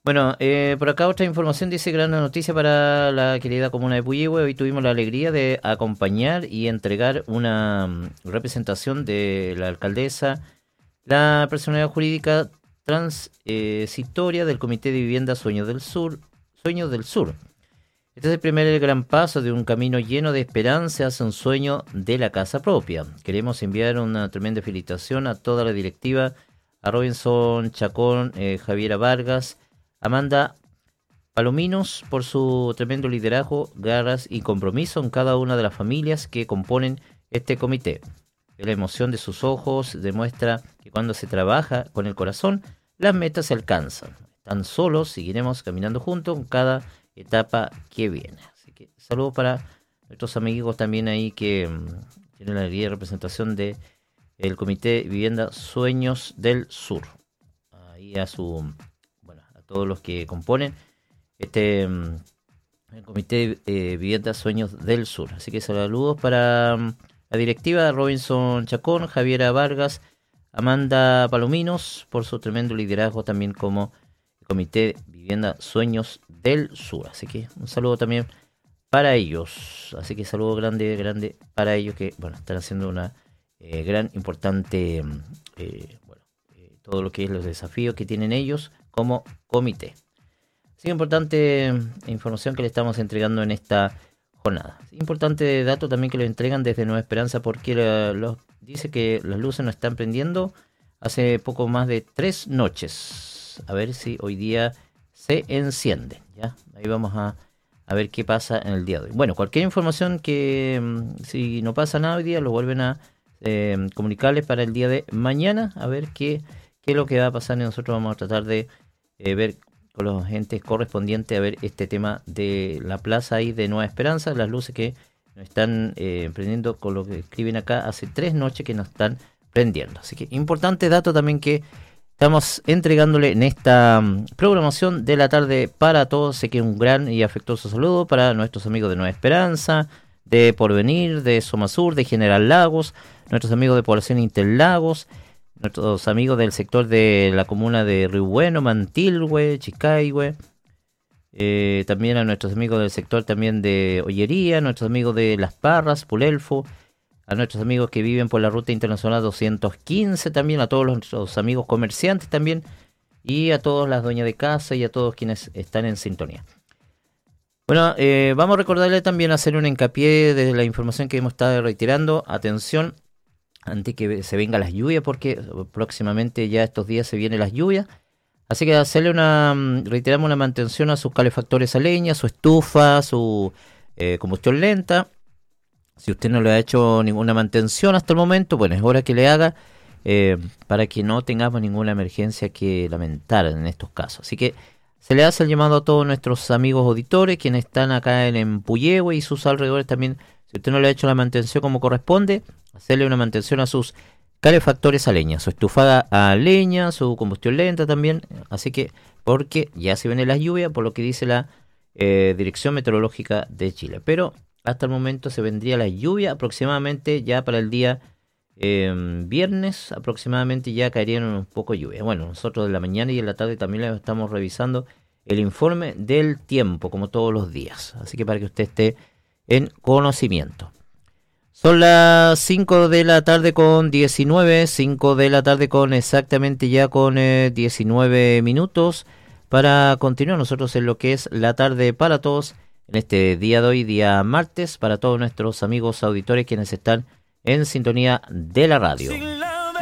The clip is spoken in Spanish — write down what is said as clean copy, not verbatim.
Bueno, por acá otra información dice gran noticia para la querida comuna de Puyehue. Hoy tuvimos la alegría de acompañar y entregar una representación de la alcaldesa, la personalidad jurídica transitoria del Comité de Vivienda Sueños del Sur. Este es el primer gran paso de un camino lleno de esperanza hacia un sueño de la casa propia. Queremos enviar una tremenda felicitación a toda la directiva, a Robinson Chacón, Javiera Vargas, Amanda Palominos por su tremendo liderazgo, garras y compromiso en cada una de las familias que componen este comité. La emoción de sus ojos demuestra que cuando se trabaja con el corazón, las metas se alcanzan. Tan solos seguiremos caminando juntos en cada etapa que viene. Así que saludos para nuestros amigos también ahí que tienen la alegría de representación de el Comité Vivienda Sueños del Sur. Ahí a todos los que componen el Comité Vivienda Sueños del Sur. Así que saludos para la directiva Robinson Chacón, Javiera Vargas, Amanda Palominos, por su tremendo liderazgo también como Comité Vivienda Sueños del Sur. Así que un saludo también para ellos. Así que saludo grande para ellos que están haciendo una gran, importante, todo lo que es los desafíos que tienen ellos como comité. Así que importante información que le estamos entregando en esta jornada. Importante dato también que lo entregan desde Nueva Esperanza porque dice que las luces no están prendiendo hace poco más de 3 noches. A ver si hoy día se encienden. ¿Ya? Ahí vamos a ver qué pasa en el día de hoy. Bueno, cualquier información que si no pasa nada hoy día lo vuelven a comunicarles para el día de mañana. A ver qué es lo que va a pasar y nosotros vamos a tratar de ver con los entes correspondientes a ver este tema de la plaza ahí de Nueva Esperanza, las luces que nos están prendiendo con lo que escriben acá, hace 3 noches que nos están prendiendo. Así que importante dato también que estamos entregándole en esta programación de la tarde para todos. Sé que un gran y afectuoso saludo para nuestros amigos de Nueva Esperanza, de Porvenir, de Somasur, de General Lagos, nuestros amigos de Población Interlagos, nuestros amigos del sector de la comuna de Río Bueno, Mantilhue, Chicaihue, también a nuestros amigos del sector también de Ollería, nuestros amigos de Las Parras, Pulelfo, a nuestros amigos que viven por la ruta internacional 215 también, a todos nuestros amigos comerciantes también, y a todas las dueñas de casa y a todos quienes están en sintonía. Bueno, vamos a recordarle también hacer un hincapié de la información que hemos estado reiterando. Atención, antes que se vengan las lluvias, porque próximamente ya estos días se vienen las lluvias. Así que reiteramos una mantención a sus calefactores a leña, su estufa, su combustión lenta. Si usted no le ha hecho ninguna mantención hasta el momento, bueno, es hora que le haga para que no tengamos ninguna emergencia que lamentar en estos casos. Así que se le hace el llamado a todos nuestros amigos auditores, quienes están acá en Puyehue y sus alrededores también. Si usted no le ha hecho la mantención como corresponde, hacerle una mantención a sus calefactores a leña, su estufada a leña, su combustión lenta también. Así que, porque ya se vienen las lluvias, por lo que dice la Dirección Meteorológica de Chile. Pero hasta el momento se vendría la lluvia aproximadamente ya para el día viernes, aproximadamente ya caerían un poco de lluvia. Bueno, nosotros en la mañana y en la tarde también estamos revisando el informe del tiempo, como todos los días. Así que para que usted esté en conocimiento. Son las 5 de la tarde con 19, 5 de la tarde con exactamente ya con 19 minutos para continuar nosotros en lo que es la tarde para todos en este día de hoy, día martes, para todos nuestros amigos auditores quienes están en sintonía de la radio.